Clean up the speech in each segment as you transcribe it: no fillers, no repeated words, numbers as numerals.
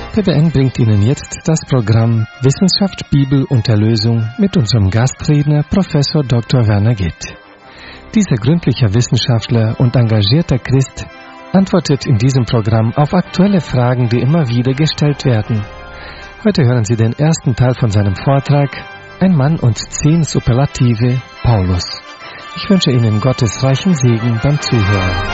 PBN bringt Ihnen jetzt das Programm Wissenschaft, Bibel und Erlösung mit unserem Gastredner Professor Dr. Werner Gitt. Dieser gründliche Wissenschaftler und engagierter Christ antwortet in diesem Programm auf aktuelle Fragen, die immer wieder gestellt werden. Heute hören Sie den ersten Teil von seinem Vortrag Ein Mann und 10 Superlative, Paulus. Ich wünsche Ihnen Gottes reichen Segen beim Zuhören.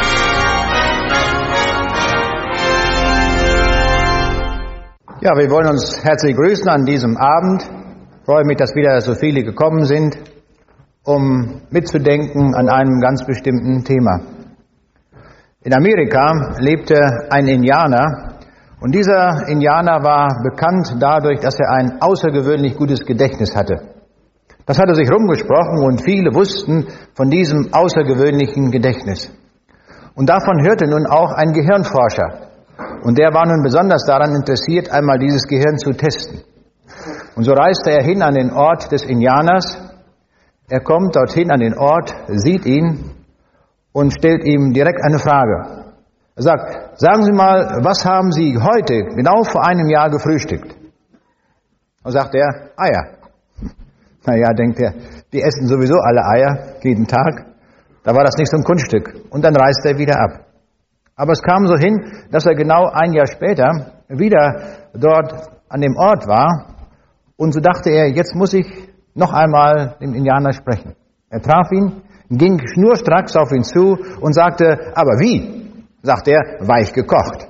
Ja, wir wollen uns herzlich grüßen an diesem Abend. Ich freue mich, dass wieder so viele gekommen sind, um mitzudenken an einem ganz bestimmten Thema. In Amerika lebte ein Indianer und dieser Indianer war bekannt dadurch, dass er ein außergewöhnlich gutes Gedächtnis hatte. Das hatte sich rumgesprochen und viele wussten von diesem außergewöhnlichen Gedächtnis. Und davon hörte nun auch ein Gehirnforscher. Und der war nun besonders daran interessiert, einmal dieses Gehirn zu testen. Und so reiste er hin an den Ort des Indianers. Er kommt dorthin an den Ort, sieht ihn und stellt ihm direkt eine Frage. Er sagt, sagen Sie mal, was haben Sie heute, genau vor einem Jahr, gefrühstückt? Und sagt er, Eier. Naja, denkt er, die essen sowieso alle Eier, jeden Tag. Da war das nicht so ein Kunststück. Und dann reist er wieder ab. Aber es kam so hin, dass er genau ein Jahr später wieder dort an dem Ort war. Und so dachte er, jetzt muss ich noch einmal dem Indianer sprechen. Er traf ihn, ging schnurstracks auf ihn zu und sagte, aber wie? Sagt er, weich gekocht.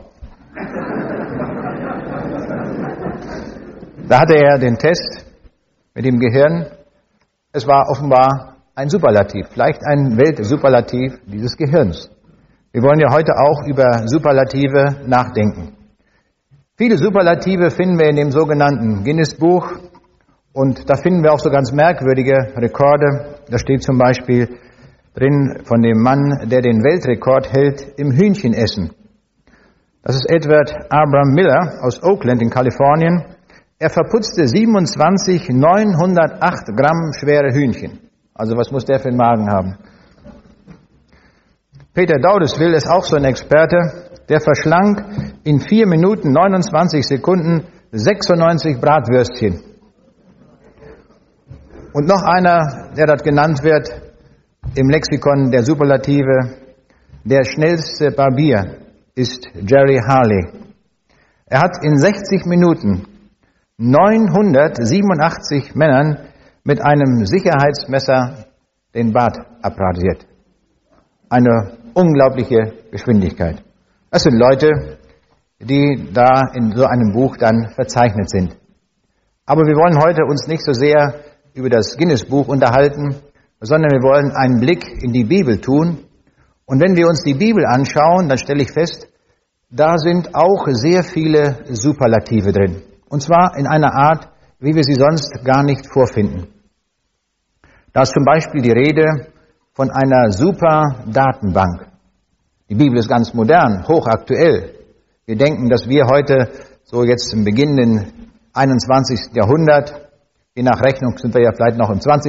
Da hatte er den Test mit dem Gehirn. Es war offenbar ein Superlativ, vielleicht ein Weltsuperlativ dieses Gehirns. Wir wollen ja heute auch über Superlative nachdenken. Viele Superlative finden wir in dem sogenannten Guinness-Buch und da finden wir auch so ganz merkwürdige Rekorde. Da steht zum Beispiel drin von dem Mann, der den Weltrekord hält im Hühnchenessen. Das ist Edward Abram Miller aus Oakland in Kalifornien. Er verputzte 27 908 Gramm schwere Hühnchen. Also was muss der für einen Magen haben? Peter Daudeswil ist auch so ein Experte, der verschlang in 4 Minuten 29 Sekunden 96 Bratwürstchen. Und noch einer, der dort genannt wird im Lexikon der Superlative, der schnellste Barbier ist Jerry Harley. Er hat in 60 Minuten 987 Männern mit einem Sicherheitsmesser den Bart abrasiert. Eine unglaubliche Geschwindigkeit. Das sind Leute, die da in so einem Buch dann verzeichnet sind. Aber wir wollen heute uns nicht so sehr über das Guinness-Buch unterhalten, sondern wir wollen einen Blick in die Bibel tun. Und wenn wir uns die Bibel anschauen, dann stelle ich fest, da sind auch sehr viele Superlative drin. Und zwar in einer Art, wie wir sie sonst gar nicht vorfinden. Da ist zum Beispiel die Rede von einer super Datenbank. Die Bibel ist ganz modern, hochaktuell. Wir denken, dass wir heute, so jetzt im beginnenden 21. Jahrhundert, je nach Rechnung sind wir ja vielleicht noch im 20.